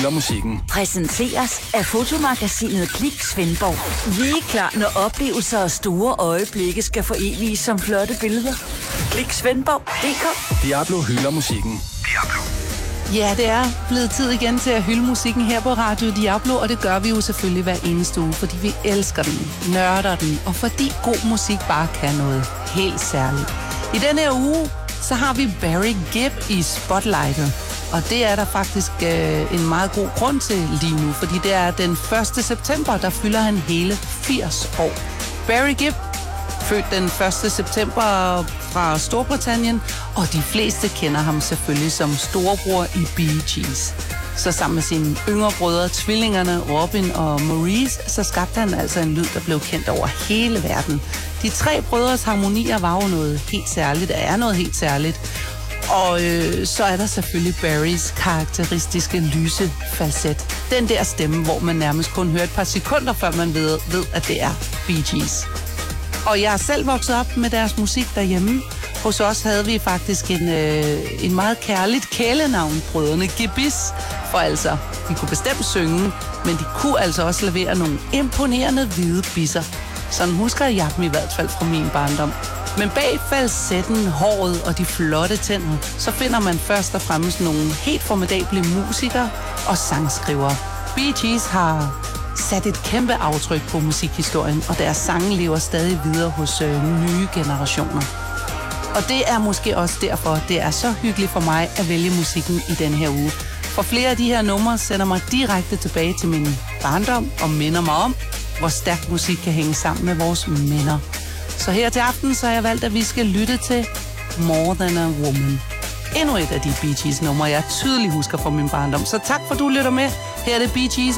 hylder musikken. Præsenteres af fotomagasinet Klik Svendborg. Vi er klar, når oplevelser og store øjeblikke skal foreviges som flotte billeder. Klik Svendborg.dk. Diablo hylder musikken. Diablo. Ja, det er blevet tid igen til at hylde musikken her på Radio Diablo, og det gør vi jo selvfølgelig hver eneste uge, fordi vi elsker den, nørder den, og fordi god musik bare kan noget helt særligt. I denne her uge, så har vi Barry Gibb i Spotlightet, og det er der faktisk en meget god grund til lige nu, fordi det er den 1. september, der fylder han hele 80 år. Barry Gibb, født den 1. september fra Storbritannien, og de fleste kender ham selvfølgelig som storebror i Bee Gees. Så sammen med sine yngre brødre, tvillingerne Robin og Maurice, så skabte han altså en lyd, der blev kendt over hele verden. De tre brødres harmonier var jo noget helt særligt, er noget helt særligt. Og så er der selvfølgelig Barrys karakteristiske lyse falset. Den der stemme, hvor man nærmest kun hører et par sekunder, før man ved at det er Bee Gees. Og jeg er selv vokset op med deres musik derhjemme. Hos os havde vi faktisk en meget kærligt kælenavn, brødrene Gibbis. For altså, de kunne bestemt synge, men de kunne altså også levere nogle imponerende hvide bisser. Sådan husker jeg dem i hvert fald fra min barndom. Men bag falsetten, håret og de flotte tænder, så finder man først og fremmest nogle helt formidable musikere og sangskrivere. Bee Gees har sat et kæmpe aftryk på musikhistorien, og deres sange lever stadig videre hos nye generationer. Og det er måske også derfor, det er så hyggeligt for mig at vælge musikken i den her uge. For flere af de her numre sender mig direkte tilbage til min barndom og minder mig om, hvor stærk musik kan hænge sammen med vores minder. Så her til aften så har jeg valgt, at vi skal lytte til More Than a Woman. Endnu et af de Bee Gees numre, jeg tydeligt husker fra min barndom. Så tak for, du lytter med. Her er det Bee Gees